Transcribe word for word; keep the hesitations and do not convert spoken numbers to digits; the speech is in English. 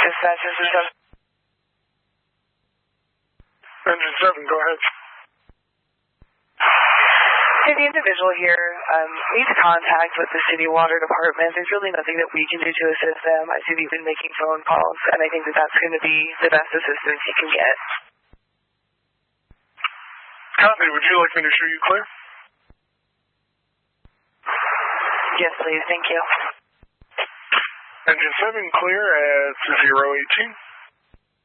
Dispatch, this is seven. Engine seven, go ahead. Hey, the individual here um, needs contact with the city water department. There's really nothing that we can do to assist them. I see that you've been making phone calls, and I think that that's going to be the best assistance you can get. Copy. Would you like me to show you clear? Yes, please. Thank you. Engine seven, clear at zero eighteen.